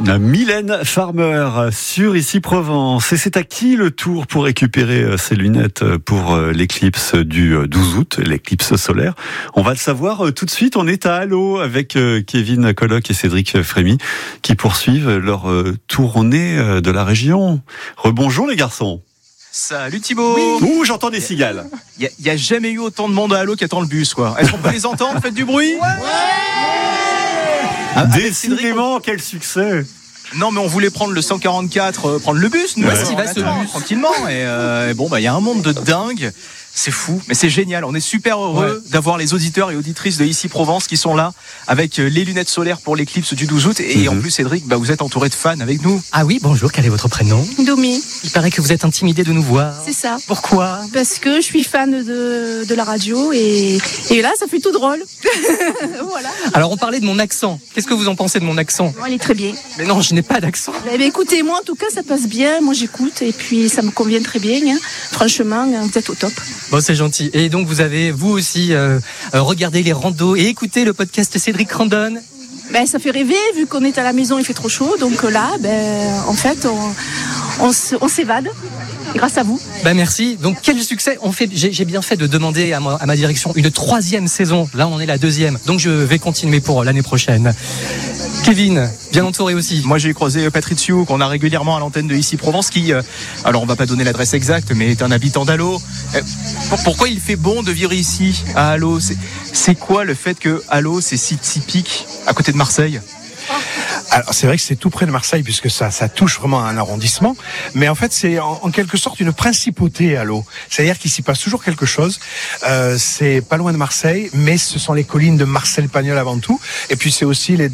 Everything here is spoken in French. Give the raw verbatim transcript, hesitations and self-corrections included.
Mylène Farmer sur Ici Provence. Et c'est à qui le tour pour récupérer ses lunettes pour l'éclipse du douze août, l'éclipse solaire? On va le savoir tout de suite. On est à Allô avec Kevin Colloc et Cédric Frémy qui poursuivent leur tournée de la région. Rebonjour les garçons. Salut Thibaut. Oui. Ouh, j'entends des cigales. Il n'y a, a jamais eu autant de monde à Allô qui attend le bus, quoi. Est-ce qu'on peut les entendre? Faites du bruit. Ouais. Ah, décidément, quel succès! Non, mais on voulait prendre le cent quarante-quatre, euh, prendre le bus, nous. Ouais. On va ce bus tranquillement. Et, euh, et bon, bah, il y a un monde de dingue. C'est fou, mais c'est génial. On est super heureux ouais. d'avoir les auditeurs et auditrices de Ici Provence qui sont là avec les lunettes solaires pour l'éclipse du douze août. Et mm-hmm. en plus, Cédric, bah, vous êtes entouré de fans avec nous. Ah oui, bonjour. Quel est votre prénom? Domi. Il paraît que vous êtes intimidé de nous voir. C'est ça. Pourquoi? Parce que je suis fan de, de la radio et, et là, ça fait tout drôle. Voilà. Alors, on parlait de mon accent. Qu'est-ce que vous en pensez de mon accent? Bon, il est très bien. Mais non, je n'ai pas d'accent. Eh bien, écoutez, moi, en tout cas, ça passe bien. Moi, j'écoute et puis ça me convient très bien. Hein. Franchement, vous êtes au top. Bon, c'est gentil. Et donc, vous avez, vous aussi, euh, regardé les randos et écouté le podcast Cédric Randonne. Ben, ça fait rêver, vu qu'on est à la maison, il fait trop chaud. Donc là, ben, en fait, on, on, on s'évade. Grâce à vous. Ben merci. Donc quel succès. On fait. J'ai, j'ai bien fait de demander à ma, à ma direction une troisième saison. Là, on est la deuxième. Donc je vais continuer pour l'année prochaine. Kevin, bien entouré aussi. Moi, j'ai croisé Patricio, qu'on a régulièrement à l'antenne de Ici Provence, qui, euh, alors on va pas donner l'adresse exacte, mais est un habitant d'Allô. Euh, pourquoi il fait bon de vivre ici, à Allô? C'est, c'est quoi le fait que Allô, c'est si typique à côté de Marseille? Alors c'est vrai que c'est tout près de Marseille puisque ça, ça touche vraiment à un arrondissement, mais en fait c'est en, en quelque sorte une principauté à l'eau. C'est-à-dire qu'il s'y passe toujours quelque chose. Euh, c'est pas loin de Marseille, mais ce sont les collines de Marcel Pagnol avant tout, et puis c'est aussi les